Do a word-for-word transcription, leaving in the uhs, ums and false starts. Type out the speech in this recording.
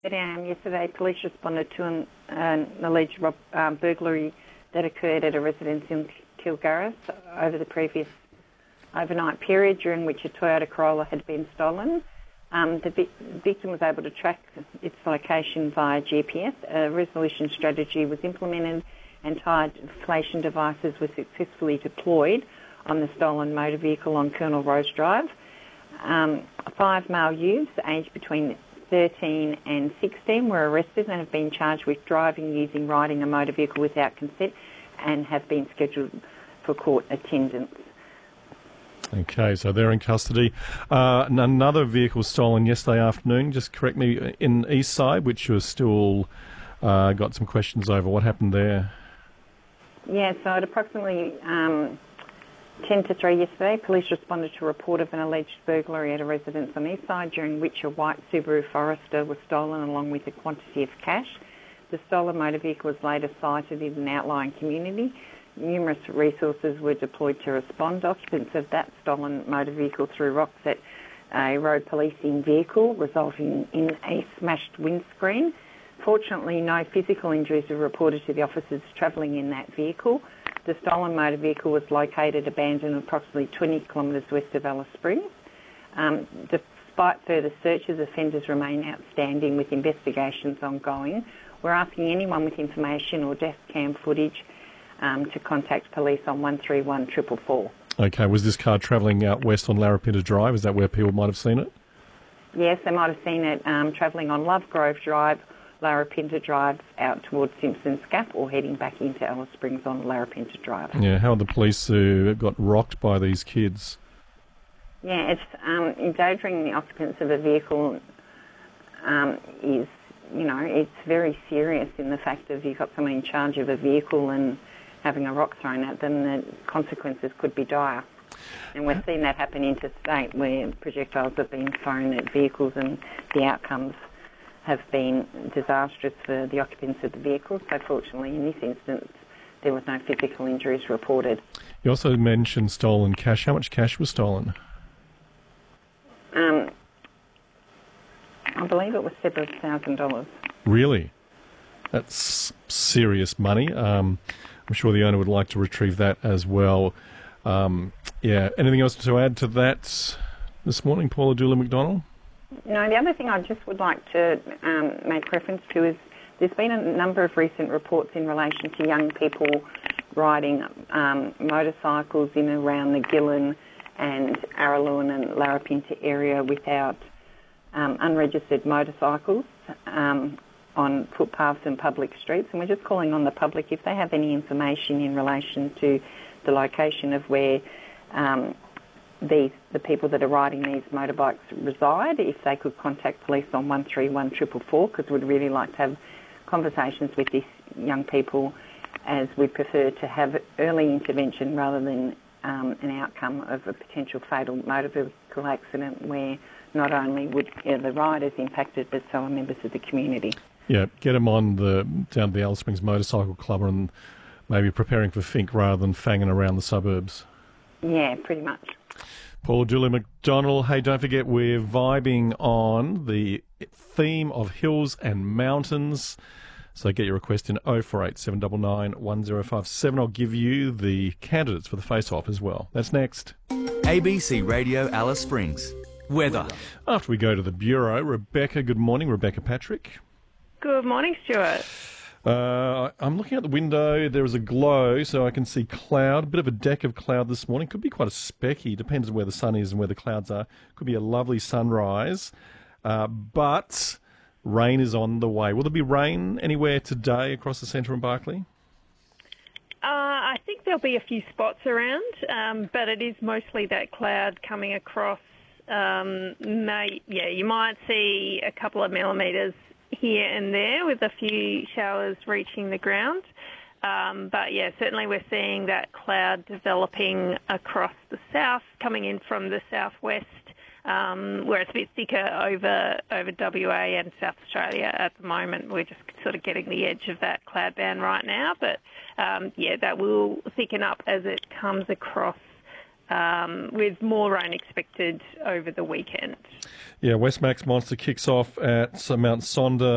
Um, yesterday, police responded to an, an alleged rob, um, burglary that occurred at a residence in Kilgarris over the previous overnight period, during which a Toyota Corolla had been stolen. Um, the vi- victim was able to track its location via G P S. A resolution strategy was implemented and tire-deflation devices were successfully deployed on the stolen motor vehicle on Colonel Rose Drive. Um, five male youths aged between thirteen and sixteen were arrested and have been charged with driving, using, riding a motor vehicle without consent and have been scheduled for court attendance. Okay, so they're in custody. Uh, another vehicle stolen yesterday afternoon, just correct me, in Eastside, which was still uh, got some questions over. What happened there? Yeah, so at approximately um, ten to three yesterday, police responded to a report of an alleged burglary at a residence on Eastside, during which a white Subaru Forester was stolen along with a quantity of cash. The stolen motor vehicle was later sighted in an outlying community. Numerous resources were deployed to respond. Occupants of that stolen motor vehicle threw rocks at a road policing vehicle, resulting in a smashed windscreen. Fortunately, no physical injuries were reported to the officers travelling in that vehicle. The stolen motor vehicle was located abandoned approximately twenty kilometres west of Alice Springs. Um, despite further searches, offenders remain outstanding with investigations ongoing. We're asking anyone with information or desk cam footage um, to contact police on one three one four four four. Okay, was this car travelling out west on Larapinta Drive? Is that where people might have seen it? Yes, they might have seen it um, travelling on Lovegrove Drive, Larapinta Drive out towards Simpsons Gap, or heading back into Alice Springs on Larapinta Drive. Yeah, how are the police who got rocked by these kids? Yeah, it's um, endangering the occupants of a vehicle um, is, you know, it's very serious in the fact that if you've got someone in charge of a vehicle and having a rock thrown at them, the consequences could be dire. And we've seen that happen interstate, where projectiles have been thrown at vehicles and the outcomes have been disastrous for the occupants of the vehicle. So fortunately, in this instance, there was no physical injuries reported. You also mentioned stolen cash. How much cash was stolen? Um, I believe it was several thousand dollars. Really? That's serious money. Um, I'm sure the owner would like to retrieve that as well. Um, yeah. Anything else to add to that this morning, Paula Dooley-McDonald? No, the other thing I just would like to um, make reference to is there's been a number of recent reports in relation to young people riding um, motorcycles in and around the Gillen and Araluen and Larapinta area without um, unregistered motorcycles um, on footpaths and public streets. And we're just calling on the public, if they have any information in relation to the location of where um, these the people that are riding these motorbikes reside, if they could contact police on one three one four four four, because we'd really like to have conversations with these young people, as we prefer to have early intervention rather than um, an outcome of a potential fatal motor vehicle accident where not only would you know, the riders impacted, but so are members of the community. Yeah, get them on the down to the Alice Springs Motorcycle Club and maybe preparing for Fink rather than fanging around the suburbs. Yeah, pretty much. Paul Dooley-McDonald. Hey, don't forget we're vibing on the theme of hills and mountains. So get your request in oh four eight seven nine nine one oh five seven. I'll give you the candidates for the face-off as well. That's next. A B C Radio Alice Springs. Weather. After we go to the Bureau, Rebecca, good morning. Rebecca Patrick. Good morning, Stuart. Uh, I'm looking out the window. There is a glow, so I can see cloud. A bit of a deck of cloud this morning. Could be quite a specky. Depends on where the sun is and where the clouds are. Could be a lovely sunrise. Uh, but rain is on the way. Will there be rain anywhere today across the centre in Barkly? Uh, I think there'll be a few spots around, um, but it is mostly that cloud coming across. Um, may, yeah, you might see a couple of millimetres here and there with a few showers reaching the ground. Um, but yeah, certainly we're seeing that cloud developing across the south, coming in from the southwest, um, where it's a bit thicker over over W A and South Australia at the moment. We're just sort of getting the edge of that cloud band right now. But um, yeah, that will thicken up as it comes across, Um, with more rain expected over the weekend. Yeah, Westmax Monster kicks off at Mount Sonder